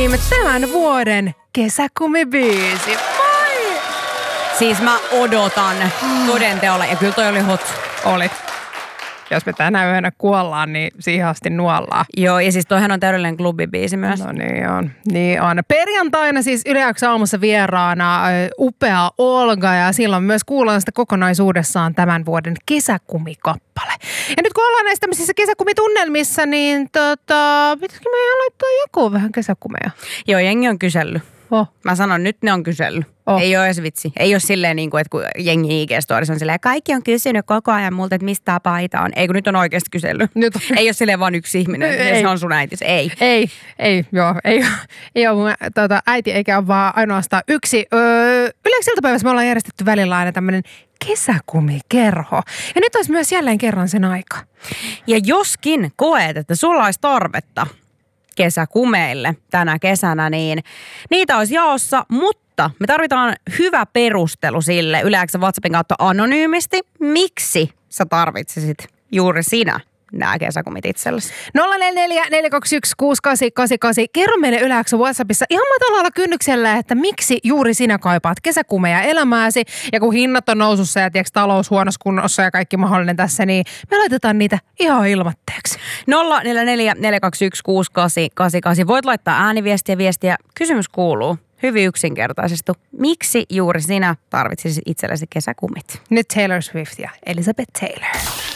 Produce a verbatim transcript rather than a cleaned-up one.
Dream, tämän vuoden kesäkumibiisi. Moi! Siis mä odotan toden teolla, ja kyllä toi oli hot. Oli. Jos me tänä yönä kuollaan, niin siihen asti nuollaan. Joo, ja siis toihan on täydellinen klubibiisi myös. No niin on, niin on. Perjantaina siis Yle X aamussa vieraana upea Olga, ja silloin myös kuullaan sitä kokonaisuudessaan tämän vuoden kesäkumikappale. Ja nyt kun ollaan näissä tämmöisissä kesäkumitunnelmissa, niin tota, pitäisikö meidän laittaa joku vähän kesäkumeja? Joo, jengi on kysellyt. Oh. Mä sanon, nyt ne on kysellyt. Oh. Ei ole edes vitsi. Ei ole silleen, niin kuin, että kun jengi I G-storissa on silleen, kaikki on kysynyt koko ajan multa, että mistä tää paita on. Ei, kun nyt on oikeasti kysellyt. Nyt on. Ei ole silleen vaan yksi ihminen. Ei. Se on sun äitis. Ei. Ei, ei, joo. Ei, ei ole mun tuota, äiti eikä ole vaan ainoastaan yksi. Öö, Yleensä iltapäivässä me ollaan järjestetty välillä aina tämmöinen kesäkumikerho. Ja nyt olisi myös jälleen kerran sen aika. Ja joskin koet, että sulla olisi tarvetta kesäkumeille tänä kesänä, niin niitä olisi jaossa, mutta me tarvitaan hyvä perustelu sille Yle X:n WhatsAppin kautta anonyymisti. Miksi sä tarvitsisit juuri sinä nämä kesäkumit itsellesi? nolla neljä neljä neljä kaksi yksi kuusi kahdeksan kahdeksan kahdeksan. Kerro meille Yle X:n WhatsAppissa ihan matalalla kynnyksellä, että miksi juuri sinä kaipaat kesäkumeja elämääsi. Ja kun hinnat on nousussa ja tiedätkö, talous huonossa kunnossa ja kaikki mahdollinen tässä, niin me laitetaan niitä ihan ilmatteeksi. nolla neljä neljä neljä kaksi yksi kuusi kahdeksan kahdeksan kahdeksan. Voit laittaa ääniviestiä, viestiä. Kysymys kuuluu hyvin yksinkertaisesti. Miksi juuri sinä tarvitsisit itsellesi kesäkumit? Nyt Taylor Swift ja Elizabeth Taylor.